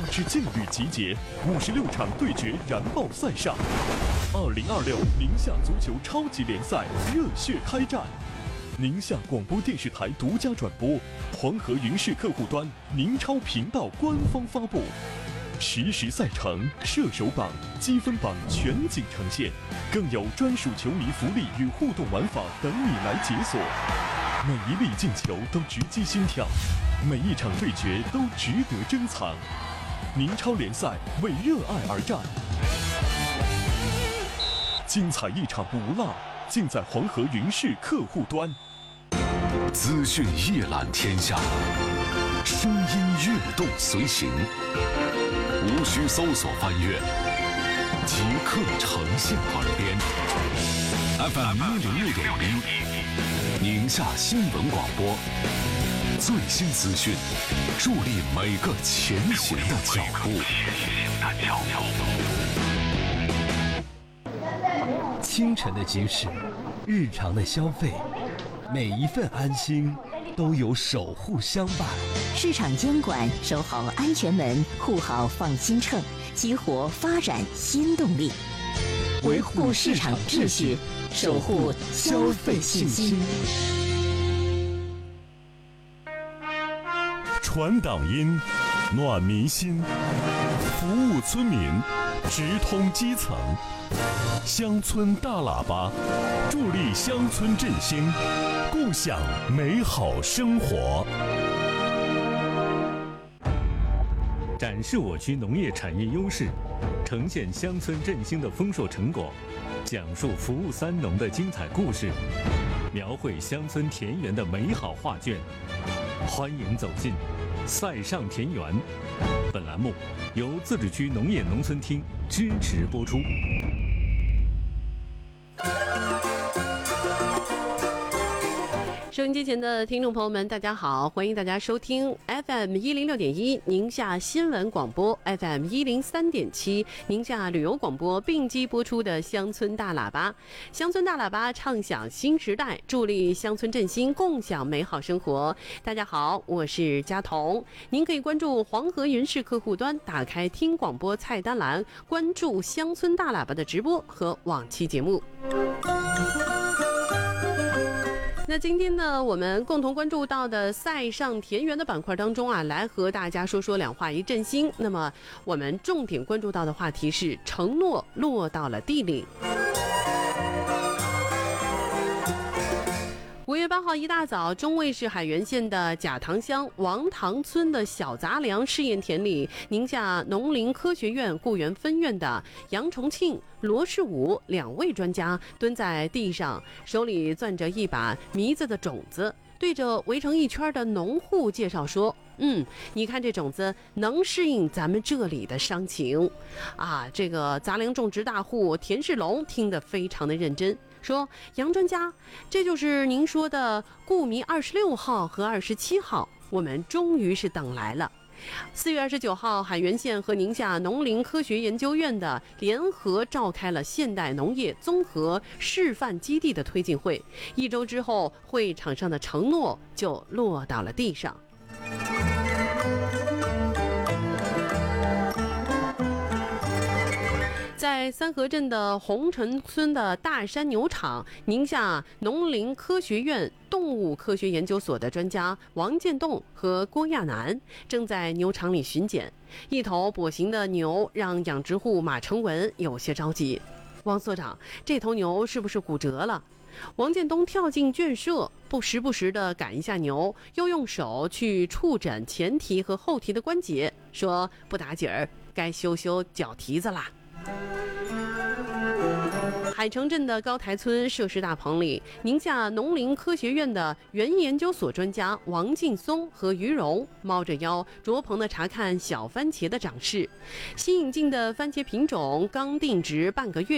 支劲旅集结，56场对决燃爆赛上，2026宁夏足球超级联赛热血开战。宁夏广播电视台独家转播，黄河云视客户端、宁超频道官方发布，实时赛程、射手榜、积分榜全景呈现，更有专属球迷福利与互动玩法等你来解锁。每一粒进球都直击心跳，每一场对决都值得珍藏。宁超联赛为热爱而战，精彩一场不落，尽在黄河云视客户端。 资讯一览天下，声音跃动随行，无需搜索翻阅，即刻呈现耳边。FM 106.1，宁夏新闻广播，最新资讯，助力每个前行的脚步。 清晨的集市，日常的消费，每一份安心都有守护相伴。 市场监管，守好安全门，护好放心秤，激活发展新动力，维护市场秩序，守护消费信心。 传党音，暖民心，服务村民，直通基层。乡村大喇叭，助力乡村振兴，共享美好生活。 展示我区农业产业优势，呈现乡村振兴的丰硕成果，讲述服务三农的精彩故事，描绘乡村田园的美好画卷。欢迎走进塞上田园。本栏目由自治区农业农村厅支持播出。 收音机前的听众朋友们，大家好，欢迎大家收听 FM 106.1宁夏新闻广播， FM 103.7宁夏旅游广播并机播出的乡村大喇叭。乡村大喇叭唱响新时代，助力乡村振兴，共享美好生活。大家好，我是佳彤。您可以关注黄河云视客户端，打开听广播菜单栏，关注乡村大喇叭的直播和往期节目。那今天呢，我们共同关注到的塞上田园的板块当中啊，来和大家说说两话一振兴。那么我们重点关注到的话题是承诺落到了地里。5月8号一大早，中卫市海原县的贾塘乡王塘村的小杂粮试验田里，宁夏农林科学院固原分院的杨重庆、罗世武两位专家蹲在地上，手里攥着一把糜子的种子，对着围成一圈的农户介绍说：你看这种子能适应咱们这里的伤情啊！这个杂粮种植大户田世龙听得非常的认真，说：杨专家，这就是您说的固糜26号和27号，我们终于是等来了。4月29号，海原县和宁夏农林科学研究院的联合召开了现代农业综合示范基地的推进会。1周之后，会场上的承诺就落到了地上。在三河镇的红尘村的大山牛场，宁夏农林科学院动物科学研究所的专家王建栋和郭亚楠正在牛场里巡检。一头跛行的牛让养殖户马成文有些着急：王所长，这头牛是不是骨折了？王建东跳进圈舍，时不时地赶一下牛，又用手去触诊前蹄和后蹄的关节，说：不打紧儿，该修修脚蹄子啦。海城镇的高台村设施大棚里，宁夏农林科学院的园艺研究所专家王劲松和于荣猫着腰着棚地查看小番茄的长势。新引进的番茄品种刚定植半个月，